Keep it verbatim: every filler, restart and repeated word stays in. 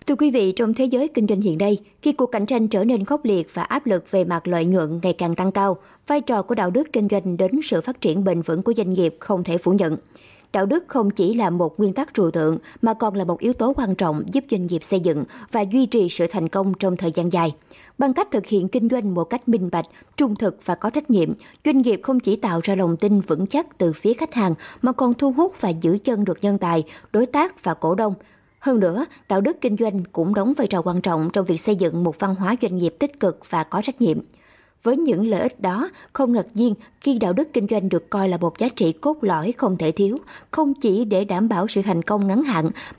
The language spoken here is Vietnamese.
Thưa quý vị, trong thế giới kinh doanh hiện nay, khi cuộc cạnh tranh trở nên khốc liệt và áp lực về mặt lợi nhuận ngày càng tăng cao, vai trò của đạo đức kinh doanh đến sự phát triển bền vững của doanh nghiệp không thể phủ nhận. Đạo đức không chỉ là một nguyên tắc trừu tượng mà còn là một yếu tố quan trọng giúp doanh nghiệp xây dựng và duy trì sự thành công trong thời gian dài. Bằng cách thực hiện kinh doanh một cách minh bạch, trung thực và có trách nhiệm, doanh nghiệp không chỉ tạo ra lòng tin vững chắc từ phía khách hàng mà còn thu hút và giữ chân được nhân tài, đối tác và cổ đông. Hơn nữa, đạo đức kinh doanh cũng đóng vai trò quan trọng trong việc xây dựng một văn hóa doanh nghiệp tích cực và có trách nhiệm. Với những lợi ích đó, không ngạc nhiên khi đạo đức kinh doanh được coi là một giá trị cốt lõi không thể thiếu, không chỉ để đảm bảo sự thành công ngắn hạn